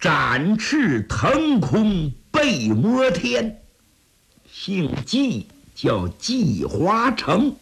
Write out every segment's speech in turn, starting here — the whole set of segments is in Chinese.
展翅腾空背摩天，姓纪，叫纪华成。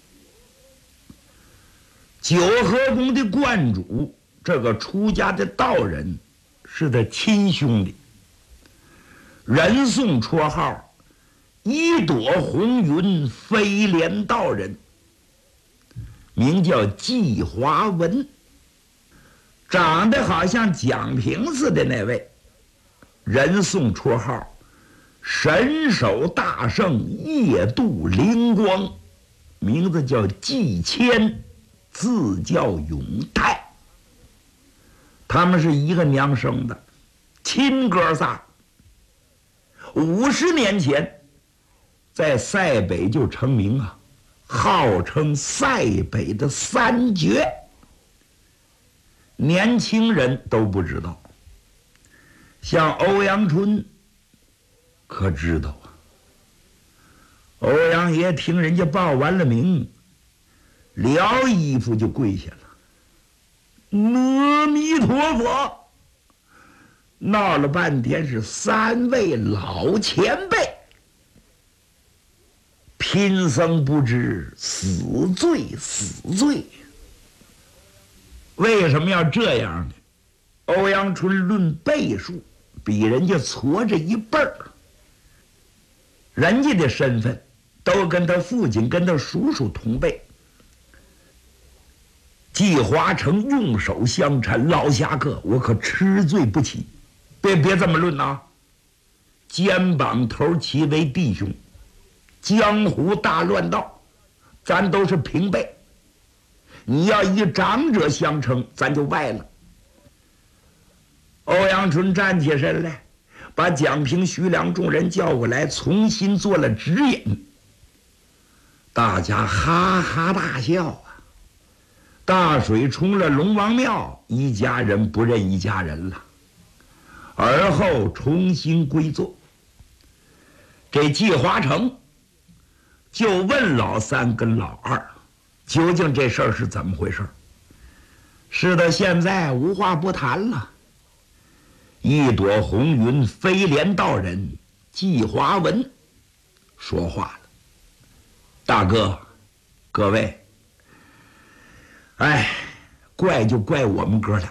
九河宫的观主，这个出家的道人是他亲兄弟，人送绰号一朵红云飞莲道人，名叫纪华文。长得好像蒋平似的那位，人送绰号神手大圣夜渡灵光，名字叫纪谦，字叫永泰。他们是一个娘生的，亲哥仨。50年前在塞北就成名啊，号称塞北的三绝。年轻人都不知道，像欧阳春可知道啊。欧阳爷听人家报完了名，撩衣服就跪下了，阿弥陀佛。闹了半天是3位老前辈，贫僧不知，死罪死罪。为什么要这样呢？欧阳春论辈数比人家矬着一辈儿，人家的身份都跟他父亲跟他叔叔同辈。纪华成用手相搀，老侠客，我可吃罪不起，别这么论啊！肩膀头齐为弟兄，江湖大乱道，咱都是平辈。你要以长者相称，咱就歪了。欧阳春站起身来，把蒋平、徐良众人叫过来，重新做了指引。大家哈哈大笑啊！大水冲了龙王庙，一家人不认一家人了。而后重新归坐。这纪华成就问老三跟老二，究竟这事儿是怎么回事？是到现在无话不谈了。一朵红云飞莲道人纪华文说话了：大哥，各位，怪就怪我们哥俩，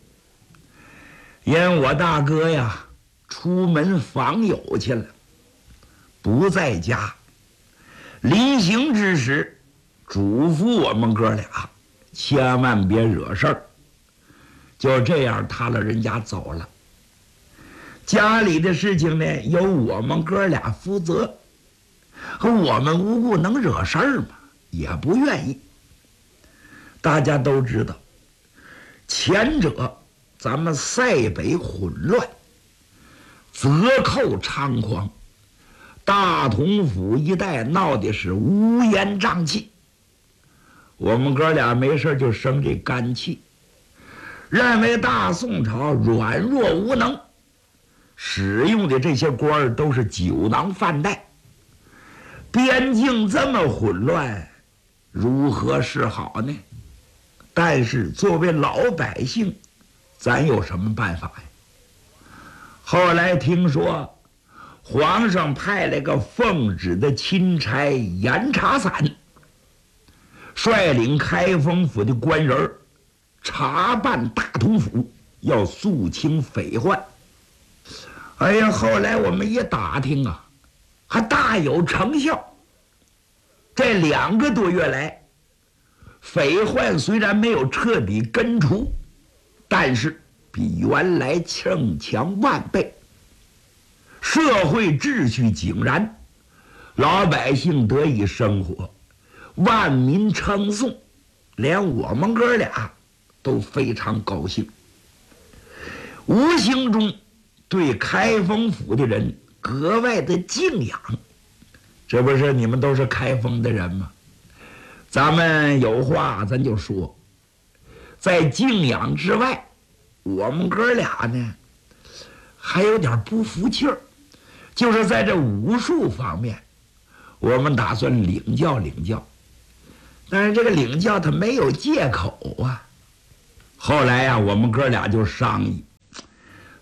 因我大哥呀出门访友去了，不在家。临行之时嘱咐我们哥俩千万别惹事儿，就这样他老人家走了。家里的事情呢由我们哥俩负责，我们无故能惹事儿吗？也不愿意。大家都知道，前者咱们塞北混乱，贼寇猖狂，大同府一带闹的是乌烟瘴气。我们哥俩没事就生这干气，认为大宋朝软弱无能，使用的这些官儿都是酒囊饭袋，边境这么混乱，如何是好呢？但是作为老百姓，咱有什么办法呀？后来听说皇上派了个奉旨的钦差严查散，率领开封府的官人查办大同府，要肃清匪患。后来我们一打听啊，还大有成效。这2个多月来，匪患虽然没有彻底根除，但是比原来更强万倍，社会秩序井然，老百姓得以生活，万民称颂，连我们哥俩都非常高兴，无形中对开封府的人格外的敬仰。这不是你们都是开封的人吗？咱们有话咱就说，在敬仰之外，我们哥俩呢还有点不服气儿，就是在这武术方面，我们打算领教领教。但是这个领教他没有借口啊。后来呀，我们哥俩就商议，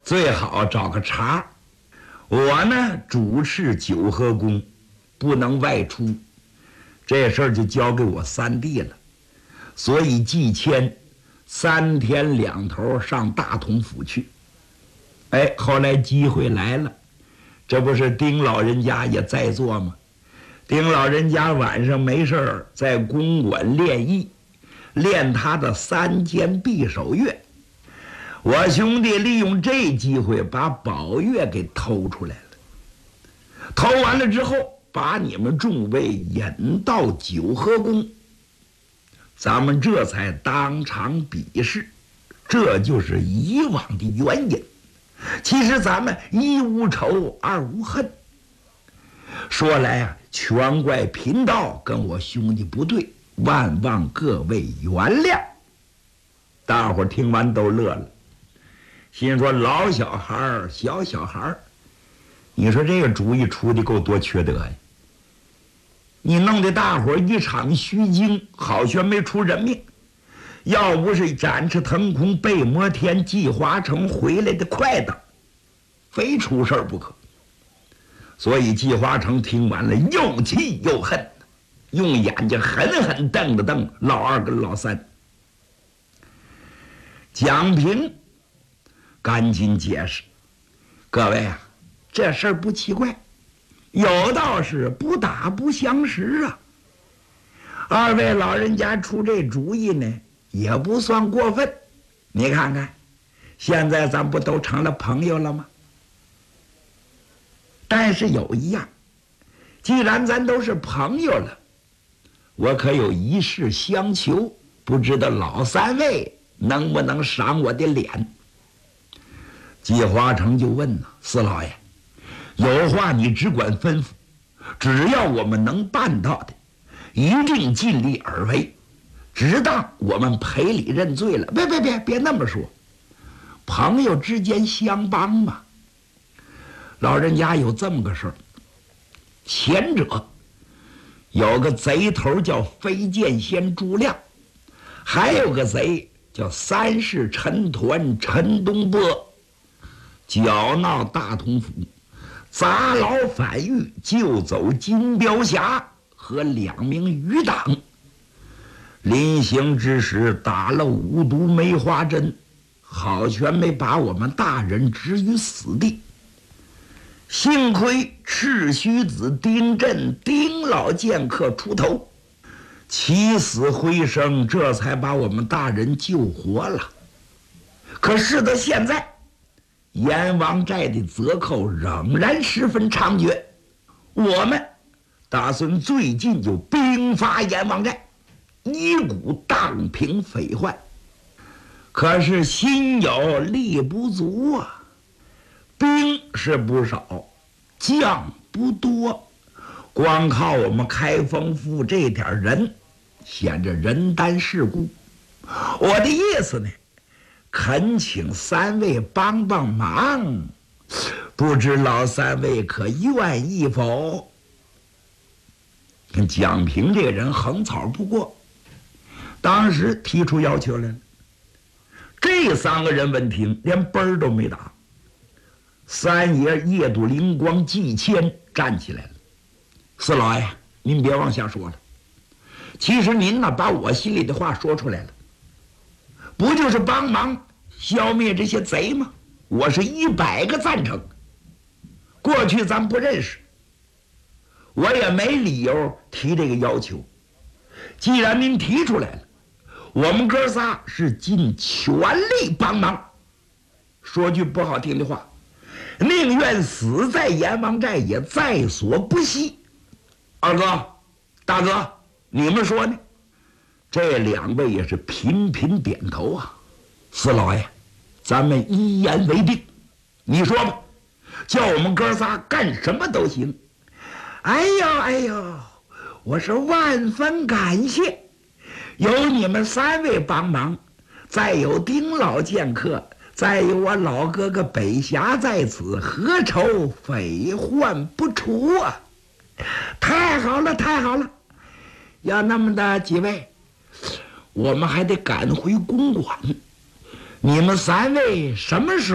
最好找个茬。我呢主持九河宫，不能外出，这事儿就交给我三弟了。所以季谦3天2头上大同府去。后来机会来了，这不是丁老人家也在座吗？丁老人家晚上没事儿在公馆练艺，练他的3间匕首乐。我兄弟利用这机会把宝月给偷出来了。偷完了之后，把你们众位引到九河宫，咱们这才当场比试。这就是以往的原因。其实咱们一无仇二无恨。说来啊，全怪贫道跟我兄弟不对，万望各位原谅。大伙儿听完都乐了，心说老小孩儿小小孩儿，你说这个主意出的够多缺德呀！你弄得大伙儿一场虚惊，好悬没出人命。要不是展翅腾空被摩天季华城回来的快当，非出事儿不可。所以季华城听完了又气又恨，用眼睛狠狠瞪了瞪老二跟老三。蒋平赶紧解释：各位啊，这事儿不奇怪，有道是不打不相识啊。二位老人家出这主意呢，也不算过分。你看看，现在咱不都成了朋友了吗？但是有一样，既然咱都是朋友了，我可有一事相求，不知道老三位能不能赏我的脸？季华成就问呢：四老爷，有话你只管吩咐，只要我们能办到的，一定尽力而为，只当我们赔礼认罪了。别那么说，朋友之间相帮嘛。老人家有这么个事儿，前者有个贼头叫飞剑仙朱亮，还有个贼叫三世陈团陈东波，搅闹大同府，砸牢反狱，救走金彪侠和2名余党。临行之时打了5毒梅花针，好全没把我们大人置于死地。幸亏赤须子丁震丁老剑客出头，起死回生，这才把我们大人救活了。可是到现在，阎王寨的贼寇仍然十分猖獗，我们打算最近就兵发阎王寨，一鼓荡平匪患。可是心有力不足啊，兵是不少，将不多，光靠我们开封府这点人，显着人单势孤。我的意思呢，恳请3位帮帮忙，不知老3位可愿意否？蒋平这个人横草不过，当时提出要求来了。这3个人闻听，连奔儿都没打。三爷夜睹灵光季谦站起来了：四老爷，您别往下说了，其实您呢把我心里的话说出来了，不就是帮忙消灭这些贼吗？我是100个赞成。过去咱不认识，我也没理由提这个要求。既然您提出来了，我们哥仨是尽全力帮忙。说句不好听的话，宁愿死在阎王寨也在所不惜。二哥大哥，你们说呢？这2位也是频频点头啊。四老爷，咱们一言为定，你说吧，叫我们哥仨干什么都行。哎呦，我是万分感谢，有你们3位帮忙，再有丁老剑客，再有我老哥哥北侠在此，何愁匪患不除啊？太好了太好了，要那么的几位，我们还得赶回公馆。你们3位什么时候